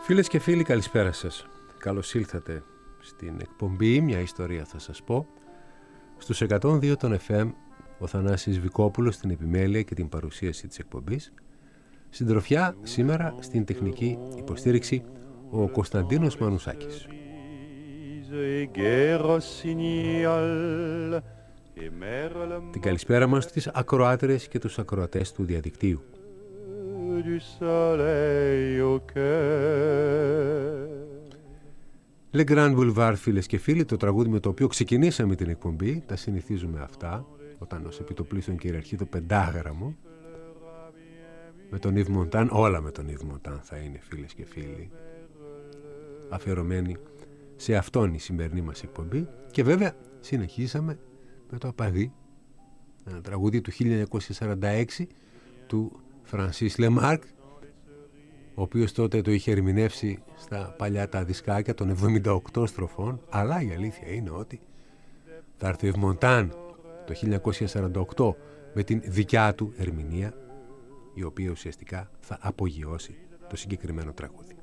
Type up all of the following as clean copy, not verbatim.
Φίλες και φίλοι, καλησπέρα σας. Καλώς ήλθατε στην εκπομπή «Μια ιστορία θα σας πω». Στους 102 των FM, ο Θανάσης Βικόπουλος στην επιμέλεια και την παρουσίαση της εκπομπής. Συντροφιά σήμερα στην τεχνική υποστήριξη ο Κωνσταντίνος Μανουσάκης. Την καλησπέρα μας στις ακροάτερες και τους ακροατές του διαδικτύου. Le Grand Boulevard, φίλες και φίλοι, το τραγούδι με το οποίο ξεκινήσαμε την εκπομπή. Τα συνηθίζουμε αυτά όταν ως επιτοπλίστων κυριαρχεί το πεντάγραμμο. Με τον Yves Montand, όλα με τον Yves Montand θα είναι, φίλες και φίλοι, αφιερωμένοι σε αυτόν η σημερινή μας εκπομπή. Και βέβαια συνεχίσαμε με το Απαδί, ένα τραγούδι του 1946 του Φρανσίς Λεμάρκ, ο οποίος τότε το είχε ερμηνεύσει στα παλιά τα δισκάκια των 78 στροφών, αλλά η αλήθεια είναι ότι θα έρθει ο Yves Montand το 1948 με την δικιά του ερμηνεία, η οποία ουσιαστικά θα απογειώσει το συγκεκριμένο τραγούδι.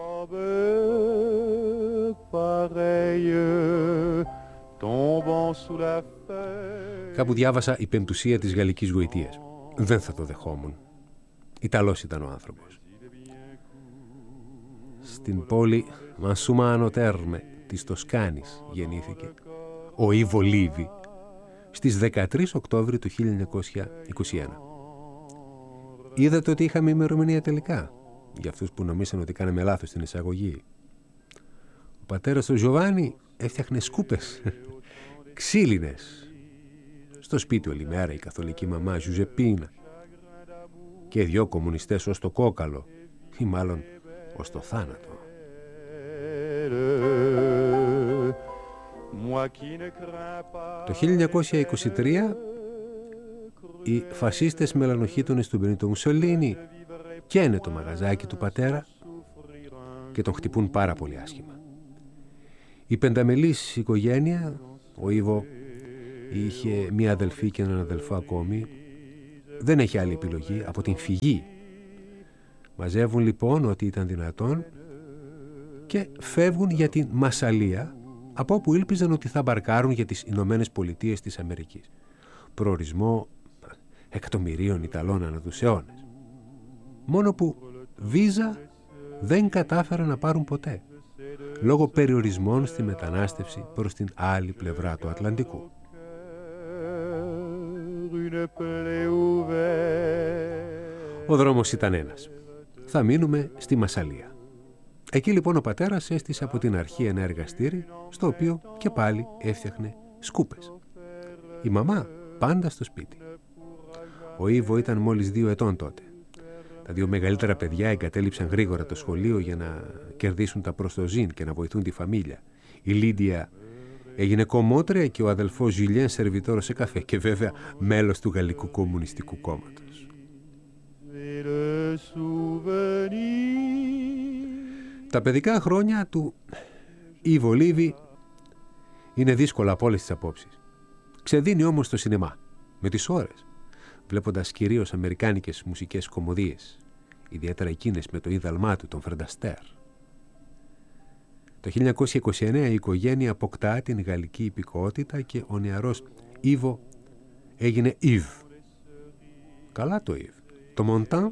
Κάπου διάβασα η πεμπτουσία της γαλλικής γοητείας. Δεν θα το δεχόμουν. Ιταλός ήταν ο άνθρωπος. Στην πόλη Μανσουμάνο Τέρμε της Τοσκάνης γεννήθηκε ο Ιβο Λίβι στις 13 Οκτώβρη του 1921. Είδατε ότι είχαμε ημερομηνία τελικά, για αυτούς που νομίσαν ότι κάναμε λάθος στην εισαγωγή. Ο πατέρας του Γιωβάνι έφτιαχνε σκούπες, ξύλινες. Στο σπίτι όλη μέρα η καθολική μαμά Ζουζεπίνα και δυο κομμουνιστές ως το κόκαλο, ή μάλλον ως το θάνατο. Το 1923 οι φασίστες μελανοχίτονες του Μπενίτο Μουσολίνι καίνε το μαγαζάκι του πατέρα και τον χτυπούν πάρα πολύ άσχημα. Η πενταμελής οικογένεια, ο Ιβο είχε μία αδελφή και έναν αδελφό ακόμη, δεν έχει άλλη επιλογή από την φυγή. Μαζεύουν λοιπόν ό,τι ήταν δυνατόν και φεύγουν για την Μασσαλία, από όπου ήλπιζαν ότι θα μπαρκάρουν για τις Ηνωμένες Πολιτείες της Αμερικής. Προορισμό εκατομμυρίων Ιταλών ανά τους αιώνες. Μόνο που βίζα δεν κατάφεραν να πάρουν ποτέ, λόγω περιορισμών στη μετανάστευση προς την άλλη πλευρά του Ατλαντικού. Ο δρόμος ήταν ένας. Θα μείνουμε στη Μασσαλία. Εκεί λοιπόν ο πατέρας έστησε από την αρχή ένα εργαστήρι, στο οποίο και πάλι έφτιαχνε σκούπες. Η μαμά πάντα στο σπίτι. Ο Ιβο ήταν μόλις 2 ετών τότε. Τα 2 μεγαλύτερα παιδιά εγκατέλειψαν γρήγορα το σχολείο για να κερδίσουν τα προστοζήν και να βοηθούν τη φαμίλια. Η Λίντια έγινε κομμότρια και ο αδελφός Ζιλιέν σερβιτόρος σε καφέ και βέβαια μέλος του Γαλλικού Κομμουνιστικού Κόμματος. Τα παιδικά χρόνια του Ιβο Λίβι είναι δύσκολα από όλες τις απόψεις. Ξεδίνει όμως στο σινεμά, με τις ώρες, βλέποντας κυρίως αμερικάνικες μουσικές κομμωδίες, ιδιαίτερα εκείνες με το ίδαλμά του, τον Φρενταστέρ. Το 1929 η οικογένεια αποκτά την γαλλική υπηκότητα και ο νεαρός Ιβο έγινε Ιβ. Καλά το Ιβ. Το Μοντάν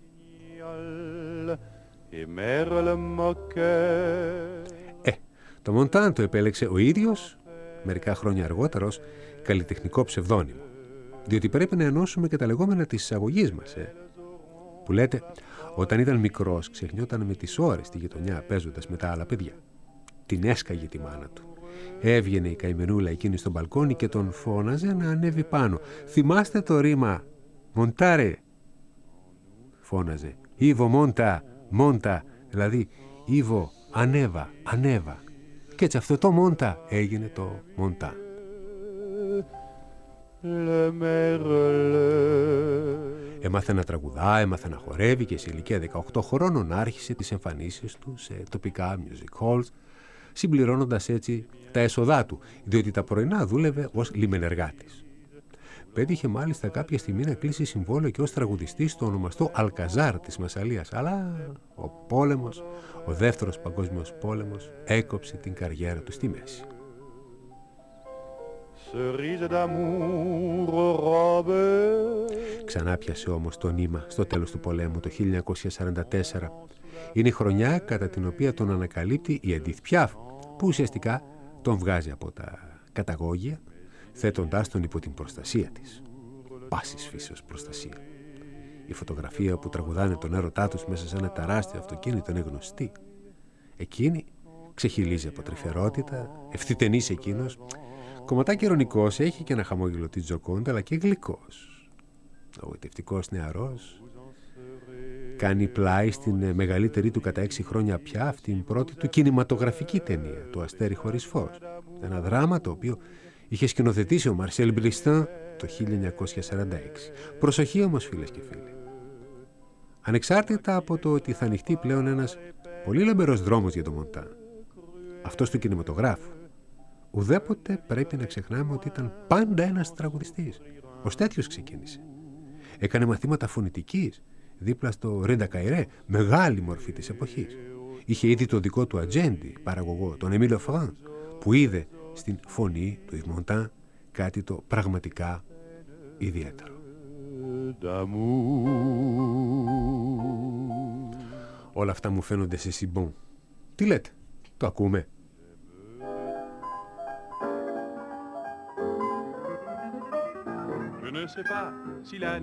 το Μοντάν το επέλεξε ο ίδιος μερικά χρόνια αργότερα ως καλλιτεχνικό ψευδώνυμο, διότι πρέπει να ενώσουμε και τα λεγόμενα της εισαγωγής μας, που λέτε, όταν ήταν μικρός ξεχνιόταν με τις ώρες στη γειτονιά παίζοντας με τα άλλα παιδιά. Την έσκαγε τη μάνα του. Έβγαινε η καημενούλα εκείνη στο μπαλκόνι και τον φώναζε να ανέβει πάνω. «Θυμάστε το ρήμα «Μοντάρε», φώναζε. «Ιβο μόντα, μόντα», δηλαδή «Ιβο, ανέβα, ανέβα». Και έτσι αυτό το μόντα έγινε το Μοντά. Έμαθε να τραγουδά, έμαθε να χορεύει και σε ηλικία 18 χρόνων άρχισε τις εμφανίσεις του σε τοπικά music halls, συμπληρώνοντας έτσι τα έσοδά του, διότι τα πρωινά δούλευε ως λιμενεργάτης. Πέτυχε μάλιστα κάποια στιγμή να κλείσει συμβόλαιο και ως τραγουδιστής στο ονομαστό Αλκαζάρ της Μασσαλίας. Αλλά ο πόλεμος, ο δεύτερος παγκόσμιος πόλεμος, έκοψε την καριέρα του στη μέση. Ξανά πιασε όμως το νήμα στο τέλος του πολέμου το 1944. Είναι η χρονιά κατά την οποία τον ανακαλύπτει η Εντίθ Πιάφ, που ουσιαστικά τον βγάζει από τα καταγόγια, θέτοντάς τον υπό την προστασία της. Πάσης φύσεως προστασία. Η φωτογραφία που τραγουδάνε τον έρωτά τους μέσα σε ένα τεράστιο αυτοκίνητο είναι γνωστή. Εκείνη ξεχυλίζει από τρυφερότητα, ευθυτενής εκείνος. Κομματάκι ειρωνικός, έχει και ένα χαμόγελο τη Τζοκόντα, αλλά και γλυκός. Ο γοητευτικός νεαρός κάνει πλάι στην μεγαλύτερη του κατά 6 χρόνια πια αυτήν πρώτη του κινηματογραφική ταινία, το Αστέρι χωρίς φως. Ένα δράμα το οποίο είχε σκηνοθετήσει ο Μαρσέλ Μπριστάν το 1946. Προσοχή όμως, φίλες και φίλοι. Ανεξάρτητα από το ότι θα ανοιχτεί πλέον ένας πολύ λαμπερός δρόμος για το Μοντάν, αυτός του κινηματογράφου, ουδέποτε πρέπει να ξεχνάμε ότι ήταν πάντα ένας τραγουδιστής. Ως τέτοιος ξεκίνησε. Έκανε μαθήματα φωνητικής δίπλα στο Ρέντα Καϊρέ, μεγάλη μορφή της εποχής. Είχε ήδη το δικό του ατζέντη, παραγωγό, τον Εμίλιο Φρανς, που είδε στην φωνή του Ιβ Μοντάν κάτι το πραγματικά ιδιαίτερο. Όλα αυτά μου φαίνονται σε συμπον. Τι λέτε, το ακούμε? Je ne sais pas si la